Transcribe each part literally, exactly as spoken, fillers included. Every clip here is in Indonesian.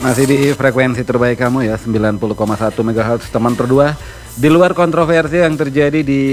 Masih di frekuensi terbaik kamu ya, sembilan puluh koma satu megahertz teman terdua. Di luar kontroversi yang terjadi di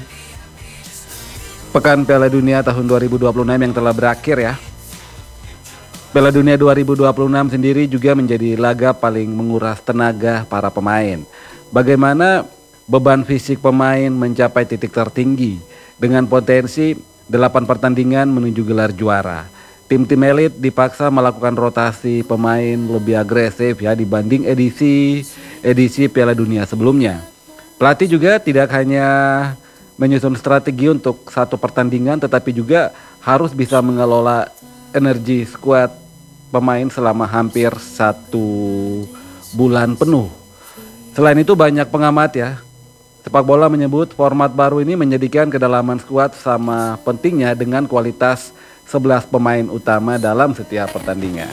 Pekan Piala Dunia tahun dua ribu dua puluh enam yang telah berakhir ya. Piala Dunia dua ribu dua puluh enam sendiri juga menjadi laga paling menguras tenaga para pemain. Bagaimana beban fisik pemain mencapai titik tertinggi dengan potensi delapan pertandingan menuju gelar juara. Tim-tim elit dipaksa melakukan rotasi pemain lebih agresif ya dibanding edisi edisi Piala Dunia sebelumnya. Pelatih juga tidak hanya menyusun strategi untuk satu pertandingan tetapi juga harus bisa mengelola energi skuad pemain selama hampir satu bulan penuh. Selain itu banyak pengamat ya sepak bola menyebut format baru ini menjadikan kedalaman skuad sama pentingnya dengan kualitas sebelas pemain utama dalam setiap pertandingan.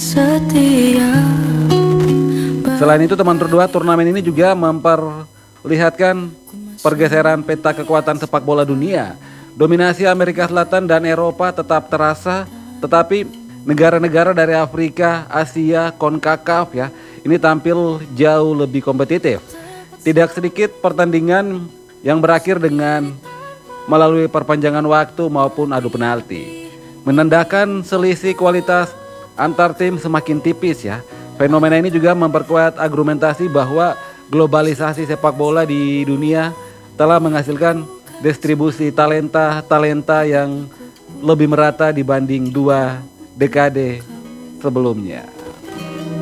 Selain itu teman terdua, turnamen ini juga memperlihatkan pergeseran peta kekuatan sepak bola dunia. Dominasi Amerika Selatan dan Eropa tetap terasa, tetapi negara-negara dari Afrika, Asia, CONCACAF ya, ini tampil jauh lebih kompetitif. Tidak sedikit pertandingan yang berakhir dengan melalui perpanjangan waktu maupun adu penalti. Menandakan selisih kualitas antar tim semakin tipis ya. Fenomena ini juga memperkuat argumentasi bahwa globalisasi sepak bola di dunia telah menghasilkan distribusi talenta-talenta yang lebih merata dibanding dua dekade sebelumnya.